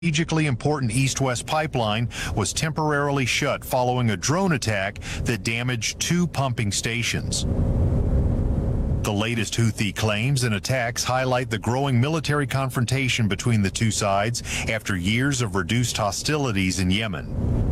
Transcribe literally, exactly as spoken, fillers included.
strategically important east-west pipeline was temporarily shut following a drone attack that damaged two pumping stations. The latest Houthi claims and attacks highlight the growing military confrontation between the two sides after years of reduced hostilities in Yemen.